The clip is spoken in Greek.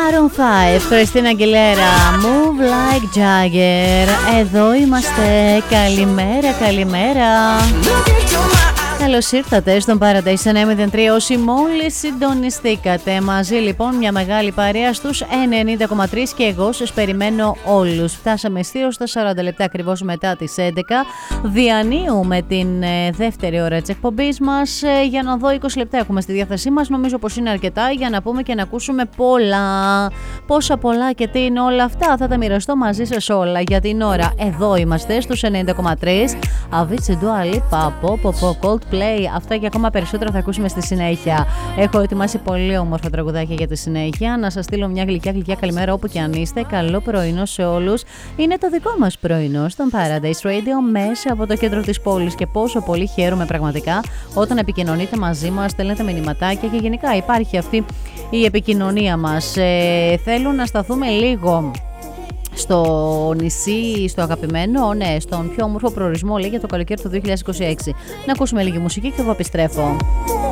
Maroon 5, Christina Aguilera, Move Like Jagger. Εδώ είμαστε. Καλημέρα, καλημέρα. Καλώς ήρθατε στον Paradise 903. Όσοι μόλις συντονιστήκατε μαζί, λοιπόν, μια μεγάλη παρέα στους 90,3 και εγώ σας περιμένω όλους. Φτάσαμε εστίως στα 40 λεπτά ακριβώς μετά τις 11. Διανύουμε την δεύτερη ώρα της εκπομπής μας. Για να δω, 20 λεπτά έχουμε στη διάθεσή μας. Νομίζω πως είναι αρκετά για να πούμε και να ακούσουμε πολλά. Πόσα πολλά και τι είναι όλα αυτά. Θα τα μοιραστώ μαζί σας όλα για την ώρα. Εδώ είμαστε στους 90,3. Avicii, Dua Lipa, Coldplay, αυτά και ακόμα περισσότερα θα ακούσουμε στη συνέχεια. Έχω ετοιμάσει πολύ όμορφα τραγουδάκια για τη συνέχεια. Να σας στείλω μια γλυκιά καλημέρα όπου και αν είστε. Καλό πρωινό σε όλους. Είναι το δικό μας πρωινό στον Paradise Radio μέσα από το κέντρο της πόλης και πόσο πολύ χαίρομαι πραγματικά όταν επικοινωνείτε μαζί μας, στέλνετε μηνυματάκια και γενικά υπάρχει αυτή η επικοινωνία μας. Θέλω να σταθούμε λίγο στο νησί, στο αγαπημένο, ναι, στον πιο όμορφο προορισμό, λέει, για το καλοκαίρι του 2026. Να ακούσουμε λίγη μουσική και εγώ επιστρέφω.